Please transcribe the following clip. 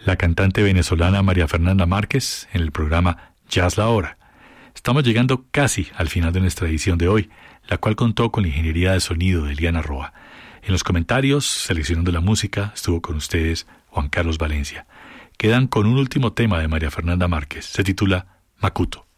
la cantante venezolana María Fernanda Márquez en el programa Jazz La Hora. Estamos llegando casi al final de nuestra edición de hoy, la cual contó con la ingeniería de sonido de Eliana Roa. En los comentarios, seleccionando la música, estuvo con ustedes Juan Carlos Valencia. Quedan con un último tema de María Fernanda Márquez. Se titula Macuto.